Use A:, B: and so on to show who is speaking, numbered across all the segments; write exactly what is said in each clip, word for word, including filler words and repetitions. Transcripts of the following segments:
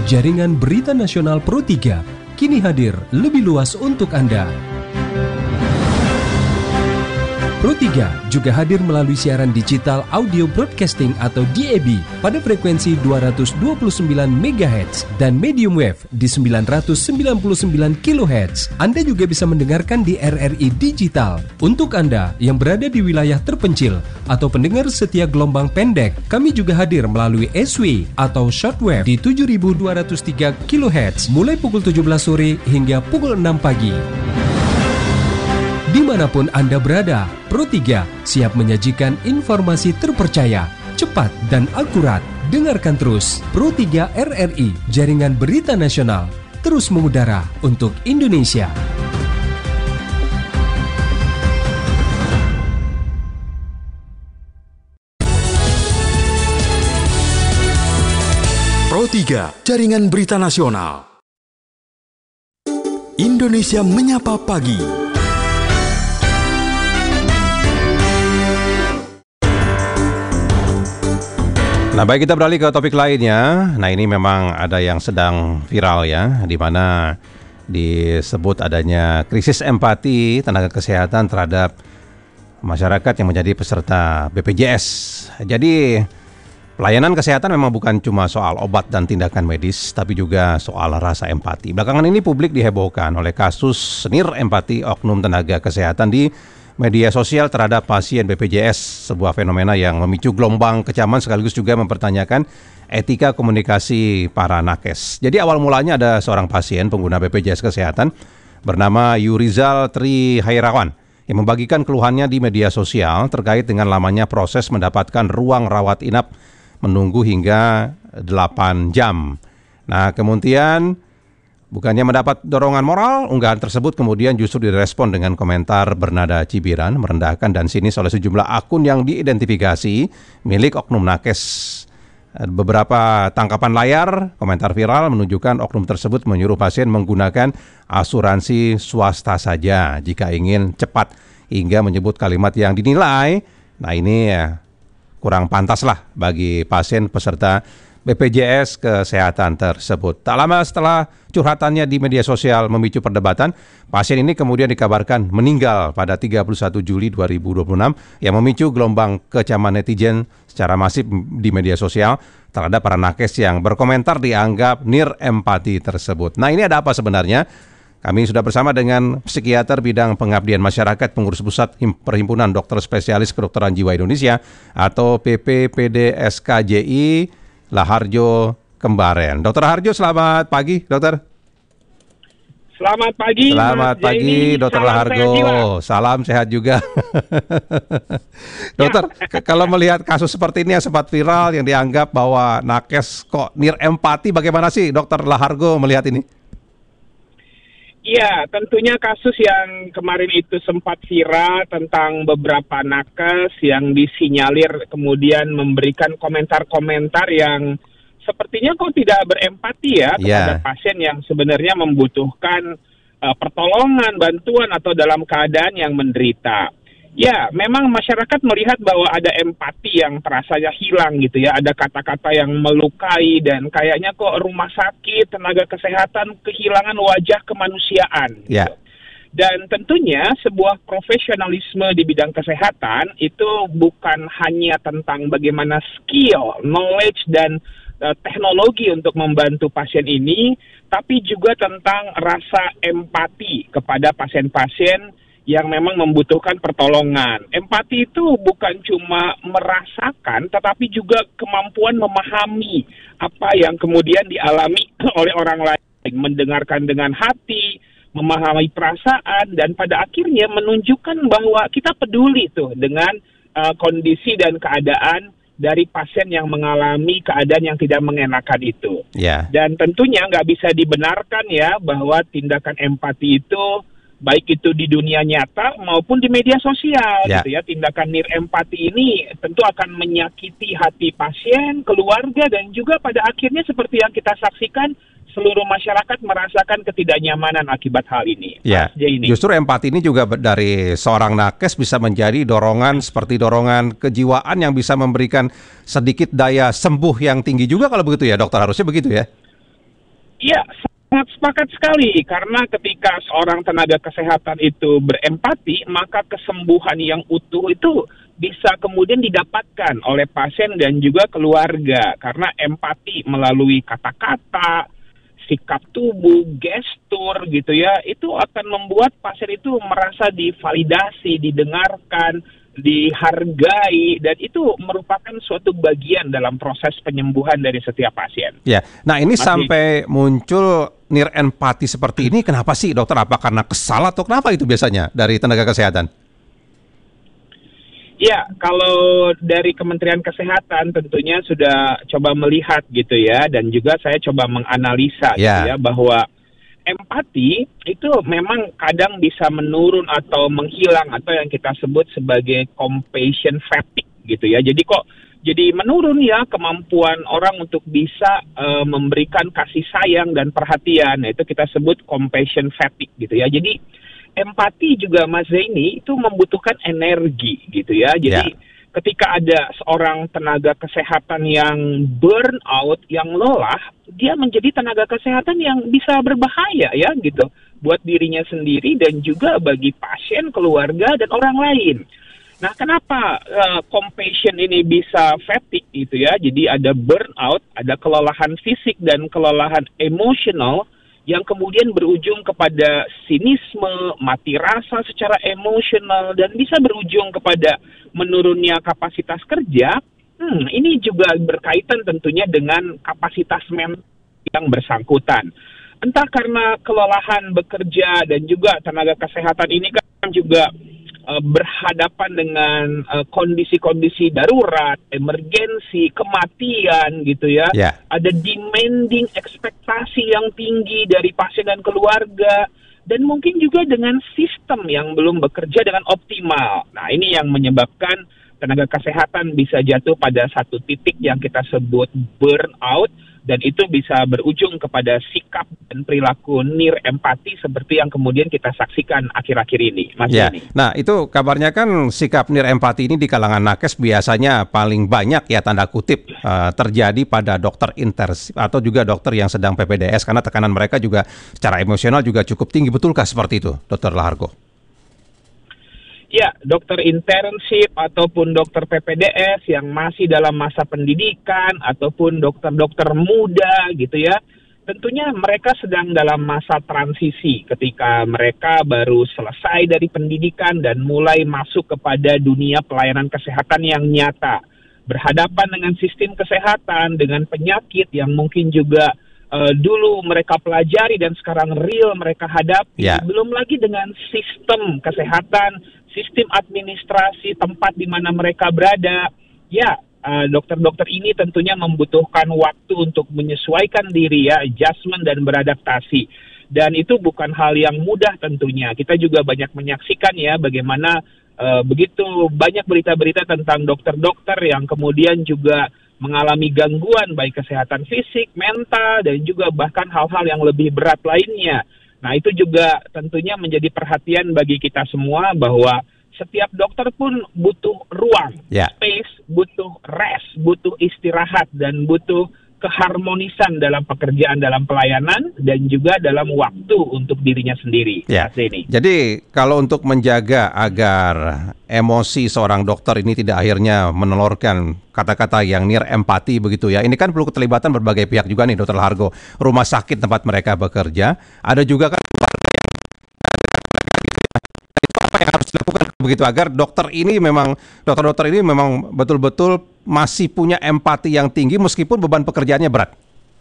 A: Jaringan Berita Nasional Pro tiga kini hadir lebih luas untuk Anda. Pro tiga juga hadir melalui siaran digital audio broadcasting atau D A B pada frekuensi dua ratus dua puluh sembilan megahertz dan medium wave di sembilan ratus sembilan puluh sembilan kilohertz. Anda juga bisa mendengarkan di R R I digital. Untuk Anda yang berada di wilayah terpencil atau pendengar setia gelombang pendek, kami juga hadir melalui S W atau shortwave di tujuh ribu dua ratus tiga kilohertz mulai pukul tujuh belas sore hingga pukul enam pagi. Dimanapun Anda berada, Pro tiga siap menyajikan informasi terpercaya, cepat, dan akurat. Dengarkan terus Pro tiga R R I, Jaringan Berita Nasional, terus mengudara untuk Indonesia.
B: Pro tiga, Jaringan Berita Nasional. Indonesia Menyapa Pagi.
C: Nah, baik, kita beralih ke topik lainnya. Nah, ini memang ada yang sedang viral ya, di mana disebut adanya krisis empati tenaga kesehatan terhadap masyarakat yang menjadi peserta B P J S. Jadi, pelayanan kesehatan memang bukan cuma soal obat dan tindakan medis, tapi juga soal rasa empati. Belakangan ini publik dihebohkan oleh kasus nir empati oknum tenaga kesehatan di media sosial terhadap pasien B P J S, sebuah fenomena yang memicu gelombang kecaman sekaligus juga mempertanyakan etika komunikasi para nakes. Jadi awal mulanya ada seorang pasien pengguna B P J S Kesehatan bernama Yurizal Tri Hairawan yang membagikan keluhannya di media sosial terkait dengan lamanya proses mendapatkan ruang rawat inap menunggu hingga delapan jam. Nah, kemudian bukannya mendapat dorongan moral, unggahan tersebut kemudian justru direspon dengan komentar bernada cibiran, merendahkan dan sinis oleh sejumlah akun yang diidentifikasi milik oknum nakes. Beberapa tangkapan layar, komentar viral menunjukkan oknum tersebut menyuruh pasien menggunakan asuransi swasta saja jika ingin cepat, hingga menyebut kalimat yang dinilai, nah ini ya, kurang pantas lah bagi pasien peserta B P J S Kesehatan tersebut. Tak lama setelah curhatannya di media sosial memicu perdebatan, pasien ini kemudian dikabarkan meninggal pada tiga puluh satu Juli dua ribu dua puluh enam yang memicu gelombang kecaman netizen secara masif di media sosial terhadap para nakes yang berkomentar dianggap nir empati tersebut. Nah, ini ada apa sebenarnya? Kami sudah bersama dengan psikiater bidang pengabdian masyarakat pengurus pusat Perhimpunan Dokter Spesialis Kedokteran Jiwa Indonesia atau P P P D S K J I, Laharjo Kembaren. Dokter Harjo, selamat pagi, dokter.
D: Selamat pagi.
C: Selamat
D: Mas
C: pagi,
D: Jenny.
C: dokter
D: Salam
C: Laharjo.
D: sehat
C: Salam sehat juga. Dokter, ya. Kalau melihat kasus seperti ini yang sempat viral, yang dianggap bahwa nakes kok nir empati, bagaimana sih dokter Laharjo melihat ini?
D: Iya, tentunya kasus yang kemarin itu sempat viral tentang beberapa nakes yang disinyalir kemudian memberikan komentar-komentar yang sepertinya kok tidak berempati ya kepada
C: yeah.
D: pasien yang sebenarnya membutuhkan uh, pertolongan, bantuan atau dalam keadaan yang menderita. Ya, memang masyarakat melihat bahwa ada empati yang terasanya hilang gitu ya. Ada kata-kata yang melukai dan kayaknya kok rumah sakit, tenaga kesehatan kehilangan wajah kemanusiaan.
C: Ya.
D: Gitu. Dan tentunya sebuah profesionalisme di bidang kesehatan itu bukan hanya tentang bagaimana skill, knowledge, dan uh, teknologi untuk membantu pasien ini, tapi juga tentang rasa empati kepada pasien-pasien yang memang membutuhkan pertolongan. Empati itu bukan cuma merasakan, tetapi juga kemampuan memahami apa yang kemudian dialami oleh orang lain, mendengarkan dengan hati, memahami perasaan, dan pada akhirnya menunjukkan bahwa kita peduli tuh dengan uh, kondisi dan keadaan dari pasien yang mengalami keadaan yang tidak mengenakan itu.
C: Yeah.
D: Dan tentunya nggak bisa dibenarkan ya bahwa tindakan empati itu baik itu di dunia nyata maupun di media sosial,
C: ya.
D: gitu ya. Tindakan nir empati ini tentu akan menyakiti hati pasien, keluarga, dan juga pada akhirnya seperti yang kita saksikan, seluruh masyarakat merasakan ketidaknyamanan akibat hal ini.
C: Ya, justru empati ini juga dari seorang nakes bisa menjadi dorongan seperti dorongan kejiwaan yang bisa memberikan sedikit daya sembuh yang tinggi juga kalau begitu ya, dokter, harusnya begitu ya?
D: Ya, sangat sepakat sekali, karena ketika seorang tenaga kesehatan itu berempati, maka kesembuhan yang utuh itu bisa kemudian didapatkan oleh pasien dan juga keluarga. Karena empati melalui kata-kata, sikap tubuh, gestur gitu ya, itu akan membuat pasien itu merasa divalidasi, didengarkan, dihargai, dan itu merupakan suatu bagian dalam proses penyembuhan dari setiap pasien.
C: Ya, nah ini
D: Masih.
C: sampai muncul nirempati seperti ini, kenapa sih dokter? Apa karena kesal atau kenapa itu biasanya dari tenaga kesehatan?
D: Ya, kalau dari Kementerian Kesehatan tentunya sudah coba melihat gitu ya, dan juga saya coba menganalisa
C: Ya.
D: gitu ya, bahwa empati itu memang kadang bisa menurun atau menghilang atau yang kita sebut sebagai compassion fatigue gitu ya. Jadi kok jadi menurun ya kemampuan orang untuk bisa uh, memberikan kasih sayang dan perhatian. Nah, itu kita sebut compassion fatigue gitu ya. Jadi empati juga Mas Zaini itu membutuhkan energi gitu ya. Jadi
C: Ya.
D: ketika ada seorang tenaga kesehatan yang burn out, yang lelah, dia menjadi tenaga kesehatan yang bisa berbahaya ya gitu buat dirinya sendiri dan juga bagi pasien, keluarga dan orang lain. Nah, kenapa uh, compassion ini bisa fatigue gitu ya? Jadi ada burnout, ada kelelahan fisik dan kelelahan emosional yang kemudian berujung kepada sinisme, mati rasa secara emosional, dan bisa berujung kepada menurunnya kapasitas kerja. Hmm, ini juga berkaitan tentunya dengan kapasitas mental yang bersangkutan. Entah karena kelelahan bekerja dan juga tenaga kesehatan ini kan juga uh, berhadapan dengan uh, kondisi-kondisi darurat, emergensi, kematian gitu ya.
C: Ya.
D: Ada demanding ekspektasi yang tinggi dari pasien dan keluarga, dan mungkin juga dengan sistem yang belum bekerja dengan optimal. Nah, ini yang menyebabkan tenaga kesehatan bisa jatuh pada satu titik yang kita sebut burnout, dan itu bisa berujung kepada sikap dan perilaku nirempati seperti yang kemudian kita saksikan akhir-akhir ini, Mas
C: Ya,
D: Denny.
C: nah itu kabarnya kan sikap nirempati ini di kalangan nakes biasanya paling banyak ya tanda kutip uh, terjadi pada dokter intensif atau juga dokter yang sedang P P D S karena tekanan mereka juga secara emosional juga cukup tinggi. Betulkah seperti itu, Dokter Lahargo?
D: Ya, dokter intensif ataupun dokter P P D S yang masih dalam masa pendidikan ataupun dokter-dokter muda gitu ya, tentunya mereka sedang dalam masa transisi ketika mereka baru selesai dari pendidikan dan mulai masuk kepada dunia pelayanan kesehatan yang nyata. Berhadapan dengan sistem kesehatan, dengan penyakit yang mungkin juga uh, dulu mereka pelajari dan sekarang real mereka hadapi.
C: Ya.
D: Belum lagi dengan sistem kesehatan, sistem administrasi tempat di mana mereka berada. Ya, uh, dokter-dokter ini tentunya membutuhkan waktu untuk menyesuaikan diri ya, adjustment dan beradaptasi. Dan itu bukan hal yang mudah tentunya. Kita juga banyak menyaksikan ya bagaimana uh, begitu banyak berita-berita tentang dokter-dokter yang kemudian juga mengalami gangguan baik kesehatan fisik, mental, dan juga bahkan hal-hal yang lebih berat lainnya. Nah, itu juga tentunya menjadi perhatian bagi kita semua bahwa setiap dokter pun butuh ruang,
C: Ya.
D: space, butuh rest, butuh istirahat, dan butuh keharmonisan dalam pekerjaan, dalam pelayanan, dan juga dalam waktu untuk dirinya sendiri.
C: Ya.
D: Mas Denny.
C: Jadi kalau untuk menjaga agar emosi seorang dokter ini tidak akhirnya menelurkan kata-kata yang nirempati begitu ya. Ini kan perlu keterlibatan berbagai pihak juga nih, Dokter Lahargo. Rumah sakit tempat mereka bekerja, ada juga kan keluarga yang itu apa yang harus dilakukan begitu agar dokter ini memang dokter-dokter ini memang betul-betul masih punya empati yang tinggi meskipun beban pekerjaannya berat.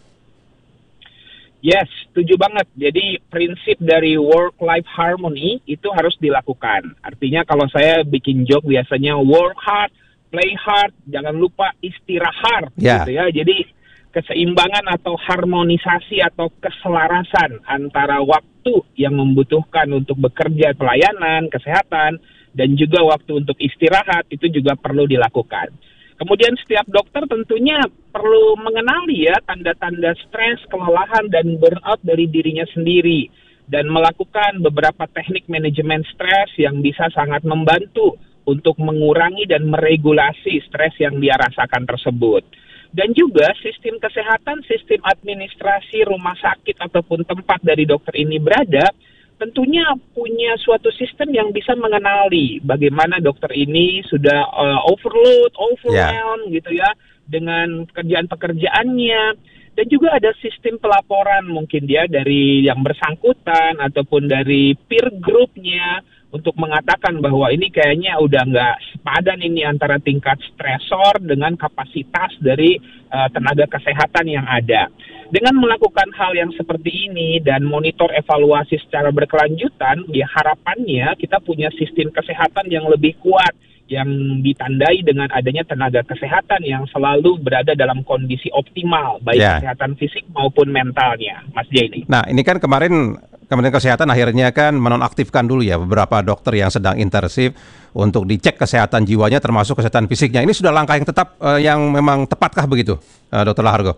D: Yes, setuju banget. Jadi prinsip dari work-life harmony itu harus dilakukan. Artinya kalau saya bikin joke biasanya work hard, play hard, jangan lupa istirahat.
C: Ya.
D: Gitu ya. Jadi keseimbangan atau harmonisasi atau keselarasan antara waktu yang membutuhkan untuk bekerja pelayanan, kesehatan, dan juga waktu untuk istirahat itu juga perlu dilakukan. Kemudian setiap dokter tentunya perlu mengenali ya tanda-tanda stres, kelelahan, dan burnout dari dirinya sendiri. Dan melakukan beberapa teknik manajemen stres yang bisa sangat membantu untuk mengurangi dan meregulasi stres yang dia rasakan tersebut. Dan juga sistem kesehatan, sistem administrasi rumah sakit ataupun tempat dari dokter ini berada, tentunya punya suatu sistem yang bisa mengenali bagaimana dokter ini sudah uh, overload, overwhelmed yeah. gitu ya, dengan pekerjaan-pekerjaannya. Dan juga ada sistem pelaporan mungkin dia dari yang bersangkutan ataupun dari peer groupnya untuk mengatakan bahwa ini kayaknya udah nggak sepadan ini antara tingkat stresor dengan kapasitas dari uh, tenaga kesehatan yang ada. Dengan melakukan hal yang seperti ini dan monitor evaluasi secara berkelanjutan, ya harapannya kita punya sistem kesehatan yang lebih kuat, yang ditandai dengan adanya tenaga kesehatan yang selalu berada dalam kondisi optimal, baik yeah. kesehatan fisik maupun mentalnya, Mas Jaini.
C: Nah, ini kan kemarin Kementerian Kesehatan akhirnya kan menonaktifkan dulu ya beberapa dokter yang sedang intensif untuk dicek kesehatan jiwanya termasuk kesehatan fisiknya. Ini sudah langkah yang tetap uh, yang memang tepatkah begitu, uh, Dokter Lahargo?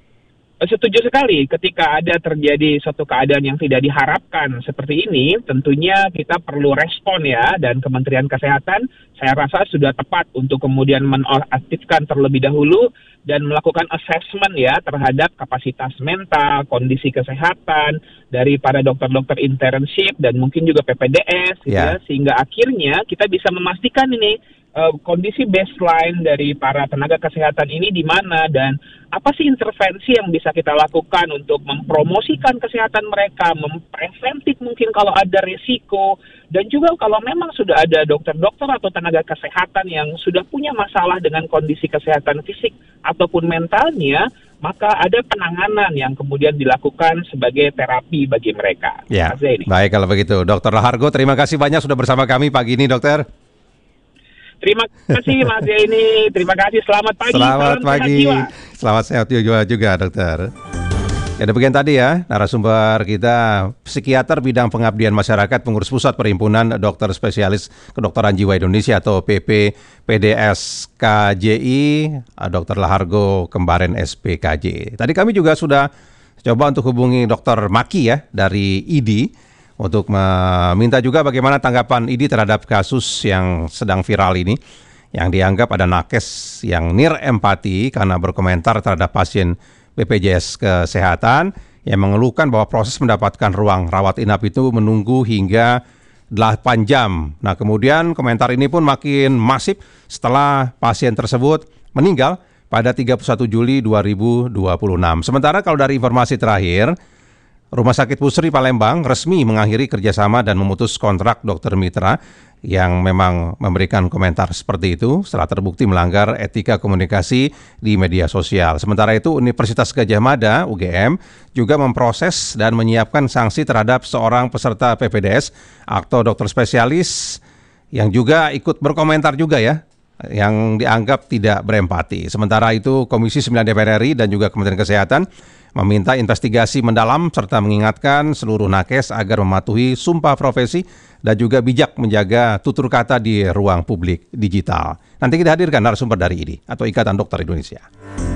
D: Setuju sekali, ketika ada terjadi suatu keadaan yang tidak diharapkan seperti ini, tentunya kita perlu respon ya, dan Kementerian Kesehatan saya rasa sudah tepat untuk kemudian menonaktifkan terlebih dahulu dan melakukan assessment ya terhadap kapasitas mental, kondisi kesehatan dari para dokter-dokter internship dan mungkin juga P P D S yeah. ya, sehingga akhirnya kita bisa memastikan ini uh, kondisi baseline dari para tenaga kesehatan ini di mana dan apa sih intervensi yang bisa kita lakukan untuk mempromosikan kesehatan mereka, mempreventif mungkin kalau ada risiko, dan juga kalau memang sudah ada dokter-dokter atau tenaga kesehatan yang sudah punya masalah dengan kondisi kesehatan fisik ataupun mentalnya, maka ada penanganan yang kemudian dilakukan sebagai terapi bagi mereka.
C: Ya, baik kalau begitu. Dokter Lahargo, terima kasih banyak sudah bersama kami pagi ini, dokter.
D: Terima kasih Mas Jaini, terima kasih, selamat pagi.
C: Selamat pagi, selamat sehat jiwa juga dokter. Ya demikian tadi ya narasumber kita, psikiater bidang pengabdian masyarakat pengurus pusat Perhimpunan Dokter Spesialis Kedokteran Jiwa Indonesia atau P P P D S K J I, Dokter Lahargo Kembaren S P K J. Tadi kami juga sudah coba untuk hubungi Dokter Maki ya dari I D I untuk meminta juga bagaimana tanggapan I D I terhadap kasus yang sedang viral ini, yang dianggap ada nakes yang nir empati karena berkomentar terhadap pasien B P J S Kesehatan yang mengeluhkan bahwa proses mendapatkan ruang rawat inap itu menunggu hingga delapan jam. Nah, kemudian komentar ini pun makin masif setelah pasien tersebut meninggal pada tiga puluh satu Juli dua ribu dua puluh enam. Sementara kalau dari informasi terakhir, Rumah Sakit Pusri Palembang resmi mengakhiri kerjasama dan memutus kontrak dokter mitra yang memang memberikan komentar seperti itu setelah terbukti melanggar etika komunikasi di media sosial. Sementara itu Universitas Gadjah Mada U G M juga memproses dan menyiapkan sanksi terhadap seorang peserta P P D S atau dokter spesialis yang juga ikut berkomentar juga ya, yang dianggap tidak berempati. Sementara itu Komisi sembilan D P R R I dan juga Kementerian Kesehatan meminta investigasi mendalam serta mengingatkan seluruh nakes agar mematuhi sumpah profesi dan juga bijak menjaga tutur kata di ruang publik digital. Nanti kita hadirkan narasumber dari I D I atau Ikatan Dokter Indonesia.